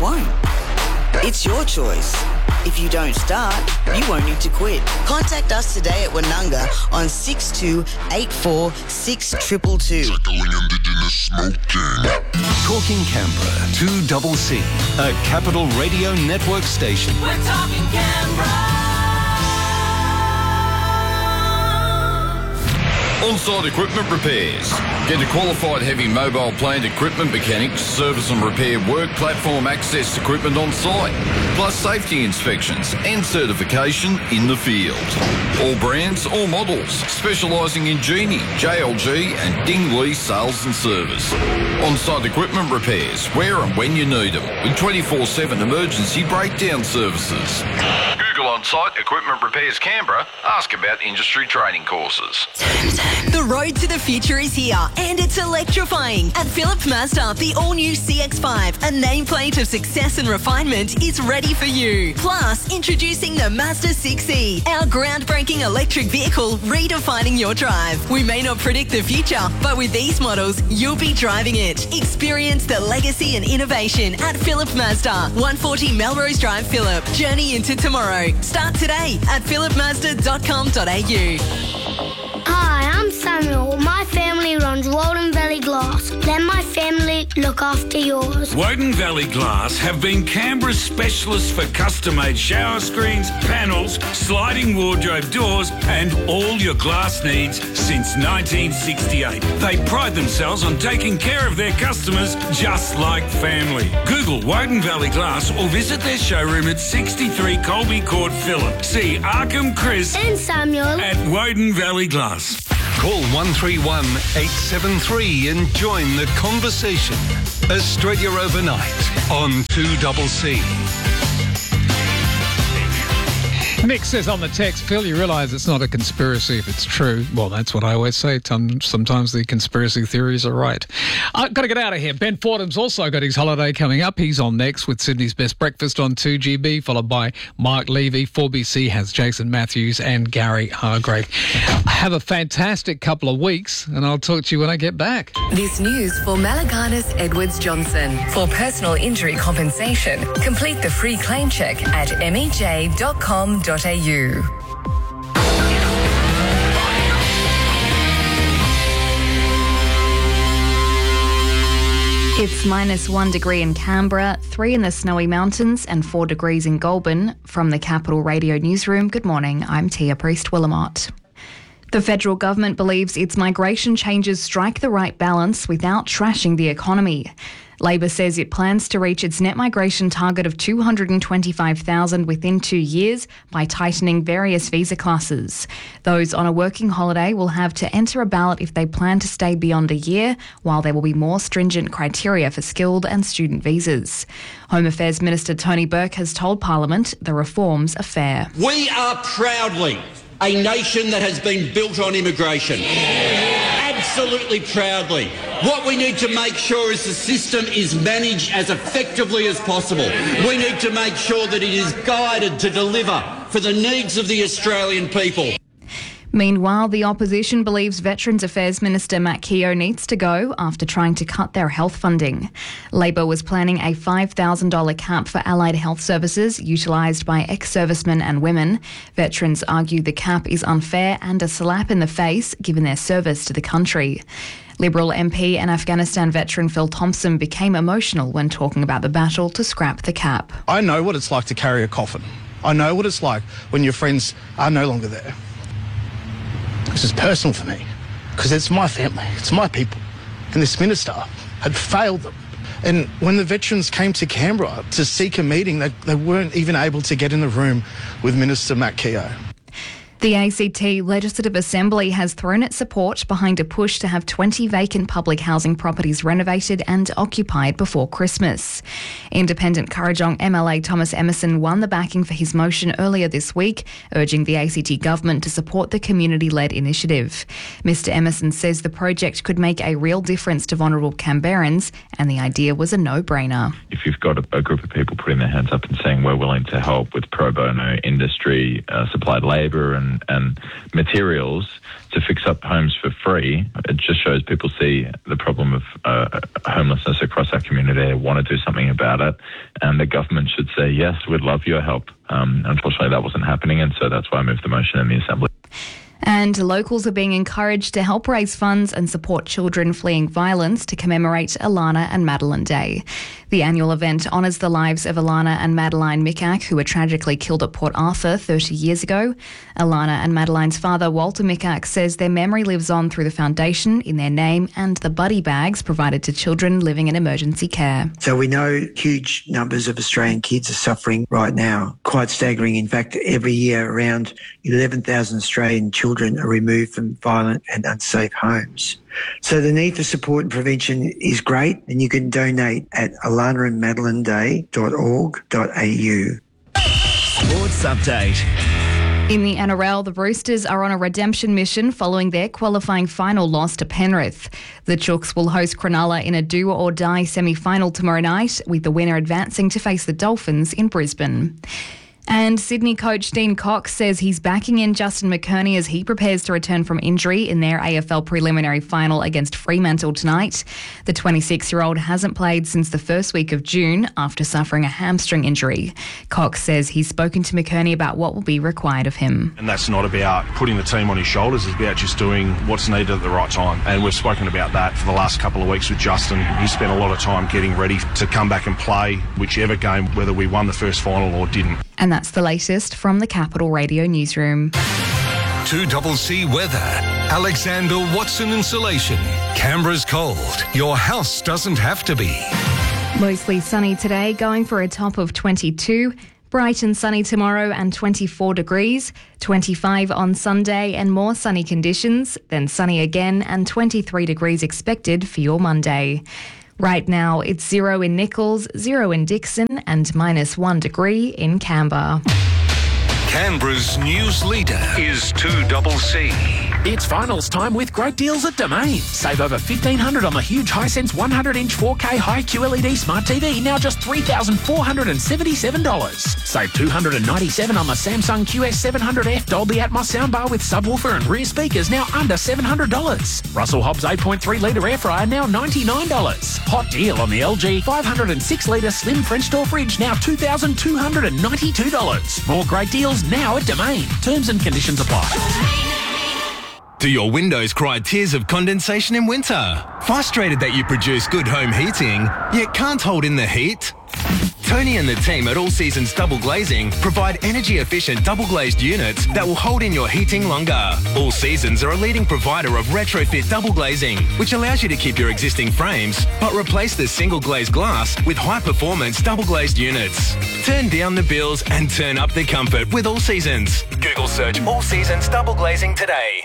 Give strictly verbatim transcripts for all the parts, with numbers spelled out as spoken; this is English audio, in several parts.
won't. It's your choice. If you don't start, you won't need to quit. Contact us today at Wanunga on six two eight four six two two two. Tackling Indigenous smoking. Talking Canberra, two double C, a Capital Radio Network station. We're talking Canberra. On-site equipment repairs. Get a qualified heavy mobile plant equipment mechanic to service and repair work platform access equipment on site, plus safety inspections and certification in the field. All brands, all models, specialising in Genie, J L G and Dingley sales and service. On-site equipment repairs, where and when you need them, with twenty-four seven emergency breakdown services. Google On-Site Equipment Repairs Canberra. Ask about industry training courses. The road to the future is here, and it's electrifying. At Phillip Mazda, the all-new C X five, a nameplate of success and refinement, is ready for you. Plus, introducing the Mazda six E, our groundbreaking electric vehicle redefining your drive. We may not predict the future, but with these models, you'll be driving it. Experience the legacy and innovation at Phillip Mazda, one forty Melrose Drive, Phillip. Journey into tomorrow. Start today at phillip mazda dot com dot a u. Hi, I'm Samuel. My family runs Walden Valley Glass. Let my family look after yours. Woden Valley Glass have been Canberra's specialists for custom-made shower screens, panels, sliding wardrobe doors and all your glass needs since nineteen sixty-eight. They pride themselves on taking care of their customers just like family. Google Woden Valley Glass or visit their showroom at sixty-three Colby Court, Phillip. See Arkham Chris and Samuel at Woden Valley Glass. Call one three one eight seven three and join the conversation. Australia Overnight on two double C. Nick says on the text, Phil, you realise it's not a conspiracy if it's true. Well, that's what I always say. Sometimes the conspiracy theories are right. I've got to get out of here. Ben Fordham's also got his holiday coming up. He's on next with Sydney's Best Breakfast on two G B, followed by Mark Levy. four B C has Jason Matthews and Gary Hargrave. Have a fantastic couple of weeks, and I'll talk to you when I get back. This news for Malaganis Edwards Johnson. For personal injury compensation, complete the free claim check at m e j dot com dot a u. It's minus one degree in Canberra, three in the Snowy Mountains and four degrees in Goulburn. From the Capital Radio Newsroom, good morning, I'm Tia Priest-Willamott. The federal government believes its migration changes strike the right balance without trashing the economy. Labor says it plans to reach its net migration target of two hundred twenty-five thousand within two years by tightening various visa classes. Those on a working holiday will have to enter a ballot if they plan to stay beyond a year, while there will be more stringent criteria for skilled and student visas. Home Affairs Minister Tony Burke has told Parliament the reforms are fair. We are proudly a nation that has been built on immigration. Absolutely proudly. What we need to make sure is the system is managed as effectively as possible. We need to make sure that it is guided to deliver for the needs of the Australian people. Meanwhile, the opposition believes Veterans Affairs Minister Matt Keogh needs to go after trying to cut their health funding. Labor was planning a five thousand dollars cap for allied health services utilised by ex-servicemen and women. Veterans argue the cap is unfair and a slap in the face given their service to the country. Liberal M P and Afghanistan veteran Phil Thompson became emotional when talking about the battle to scrap the cap. I know what it's like to carry a coffin. I know what it's like when your friends are no longer there. This is personal for me because it's my family, it's my people, and this minister had failed them. And when the veterans came to Canberra to seek a meeting, they, they weren't even able to get in the room with Minister Matt Keogh. The A C T Legislative Assembly has thrown its support behind a push to have twenty vacant public housing properties renovated and occupied before Christmas. Independent Kurrajong M L A Thomas Emerson won the backing for his motion earlier this week, urging the A C T government to support the community-led initiative. Mister Emerson says the project could make a real difference to vulnerable Canberrans, and the idea was a no-brainer. If you've got a, a group of people putting their hands up and saying we're willing to help with pro bono industry, uh, supplied labour and and, and materials to fix up homes for free. It just shows people see the problem of uh, homelessness across our community. They want to do something about it, and the government should say, yes, we'd love your help. Um, unfortunately, that wasn't happening, and so that's why I moved the motion in the Assembly. And locals are being encouraged to help raise funds and support children fleeing violence to commemorate Alana and Madeline Day. The annual event honours the lives of Alana and Madeline Micak, who were tragically killed at Port Arthur thirty years ago. Alana and Madeline's father, Walter Micak, says their memory lives on through the foundation, in their name, and the buddy bags provided to children living in emergency care. So we know huge numbers of Australian kids are suffering right now. Quite staggering. In fact, every year around eleven thousand Australian children are removed from violent and unsafe homes. So the need for support and prevention is great, and you can donate at alana and madeline day dot org dot a u. Sports Update. In the N R L, the Roosters are on a redemption mission following their qualifying final loss to Penrith. The Chooks will host Cronulla in a do-or-die semi-final tomorrow night, with the winner advancing to face the Dolphins in Brisbane. And Sydney coach Dean Cox says he's backing in Justin McKerney as he prepares to return from injury in their A F L preliminary final against Fremantle tonight. The twenty-six-year-old hasn't played since the first week of June after suffering a hamstring injury. Cox says he's spoken to McKerney about what will be required of him. And that's not about putting the team on his shoulders, it's about just doing what's needed at the right time. And we've spoken about that for the last couple of weeks with Justin. He spent a lot of time getting ready to come back and play whichever game, whether we won the first final or didn't. And that's the latest from the Capital Radio newsroom. two C weather. Alexander Watson Insulation. Canberra's cold. Your house doesn't have to be. Mostly sunny today, going for a top of twenty-two. Bright and sunny tomorrow and twenty-four degrees. twenty-five on Sunday and more sunny conditions. Then sunny again and twenty-three degrees expected for your Monday. Right now, it's zero in Nichols, zero in Dixon, and minus one degree in Canberra. Canberra's news leader is two C. It's finals time with great deals at Domain. Save over fifteen hundred dollars on the huge Hisense one hundred inch four K high Q L E D smart T V, now just three thousand four hundred seventy-seven dollars. Save two hundred ninety-seven dollars on the Samsung Q S seven hundred F Dolby Atmos soundbar with subwoofer and rear speakers, now under seven hundred dollars. Russell Hobbs eight point three litre air fryer, now ninety-nine dollars. Hot deal on the L G five hundred six litre slim French door fridge, now two thousand two hundred ninety-two dollars. More great deals now at Domain. Terms and conditions apply. Do your windows cry tears of condensation in winter? Frustrated that you produce good home heating, yet can't hold in the heat? Tony and the team at All Seasons Double Glazing provide energy-efficient double-glazed units that will hold in your heating longer. All Seasons are a leading provider of retrofit double glazing, which allows you to keep your existing frames, but replace the single-glazed glass with high-performance double-glazed units. Turn down the bills and turn up the comfort with All Seasons. Google search All Seasons Double Glazing today.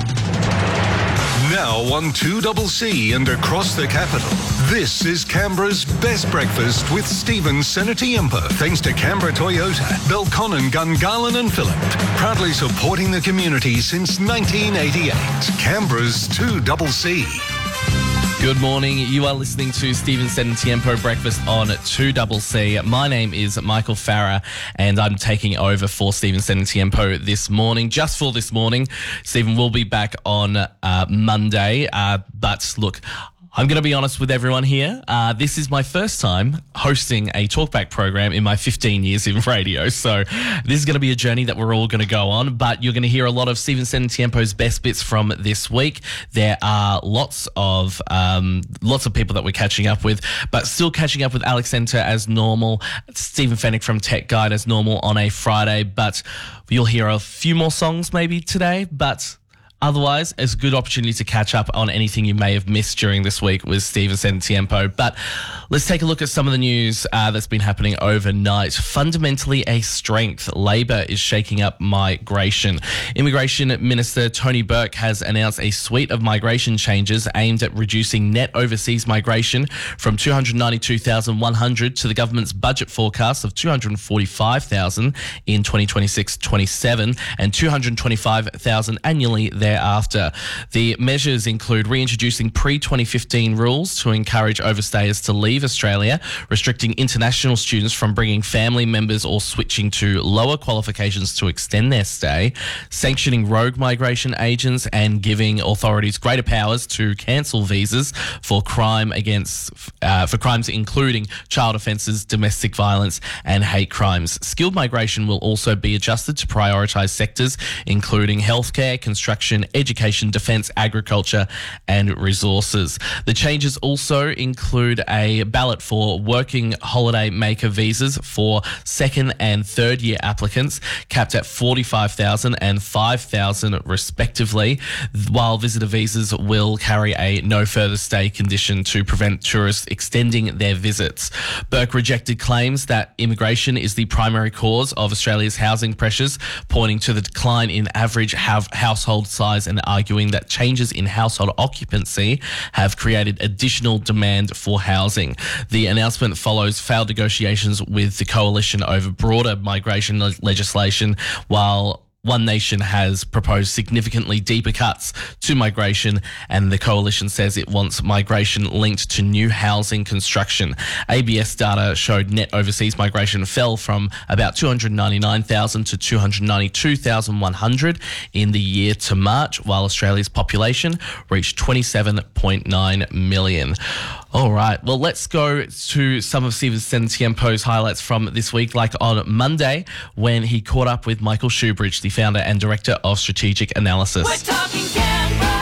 Now on two C and across the capital, this is Canberra's best breakfast with Stephen Senatiempo. Thanks to Canberra Toyota, Belconnen, Gungahlin and Phillip. Proudly supporting the community since nineteen eighty-eight. Canberra's two C. Good morning. You are listening to Stephen Senatiempo Breakfast on two C. My name is Michael Farah, and I'm taking over for Stephen Senatiempo this morning. Just for this morning, Stephen will be back on uh, Monday. Uh, but look, I'm going to be honest with everyone here. Uh, this is my first time hosting a talkback program in my fifteen years in radio. So this is going to be a journey that we're all going to go on. But you're going to hear a lot of Stephen Senatiempo's best bits from this week. There are lots of um, lots of people that we're catching up with, but still catching up with Alex Center as normal, Stephen Fennick from Tech Guide as normal on a Friday. But you'll hear a few more songs maybe today, but otherwise, it's a good opportunity to catch up on anything you may have missed during this week with Stephen Senatiempo. But let's take a look at some of the news uh, that's been happening overnight. Fundamentally a strength. Labor is shaking up migration. Immigration Minister Tony Burke has announced a suite of migration changes aimed at reducing net overseas migration from two hundred ninety-two thousand one hundred to the government's budget forecast of two hundred forty-five thousand in twenty twenty-six twenty-seven and two hundred twenty-five thousand annually there. thereafter. The measures include reintroducing pre twenty fifteen rules to encourage overstayers to leave Australia, restricting international students from bringing family members or switching to lower qualifications to extend their stay, sanctioning rogue migration agents and giving authorities greater powers to cancel visas for crime against uh, for crimes including child offences, domestic violence and hate crimes. Skilled migration will also be adjusted to prioritise sectors including healthcare, construction, education, defence, agriculture and resources. The changes also include a ballot for working holiday maker visas for second and third year applicants, capped at forty-five thousand and five thousand respectively, while visitor visas will carry a no further stay condition to prevent tourists extending their visits. Burke rejected claims that immigration is the primary cause of Australia's housing pressures, pointing to the decline in average ha- household size and arguing that changes in household occupancy have created additional demand for housing. The announcement follows failed negotiations with the coalition over broader migration le- legislation, while One Nation has proposed significantly deeper cuts to migration, and the coalition says it wants migration linked to new housing construction. A B S data showed net overseas migration fell from about two hundred ninety-nine thousand to two hundred ninety-two thousand one hundred in the year to March, while Australia's population reached twenty-seven point nine million. All right, well, let's go to some of Steven Senatiempo's highlights from this week, like on Monday when he caught up with Michael Shoebridge, the founder and director of Strategic Analysis. We're talking Canberra.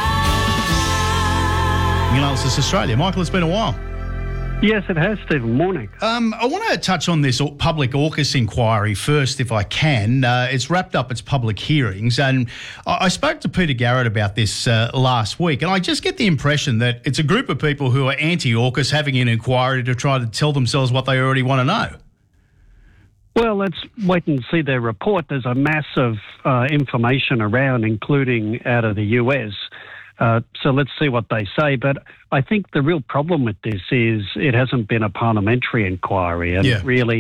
Analysis Australia. Michael, it's been a while. Yes, it has, Stephen. Morning. Um, I want to touch on this public AUKUS inquiry first, if I can. Uh, it's wrapped up its public hearings, and I, I spoke to Peter Garrett about this uh, last week, and I just get the impression that it's a group of people who are anti-AUKUS having an inquiry to try to tell themselves what they already want to know. Well, let's wait and see their report. There's a mass of uh, information around, including out of the U S, Uh, so let's see what they say. But I think the real problem with this is it hasn't been a parliamentary inquiry, and yeah. really